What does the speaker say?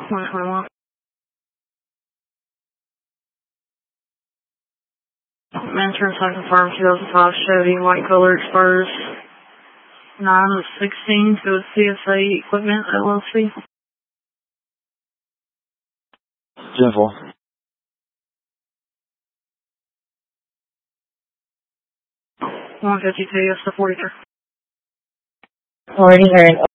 2021. Mansion Second Farm 2005 Chevy White Color Express 9/16 to CSA Equipment LLC. 10-4. $152, yes, the 43. Morning, Erin.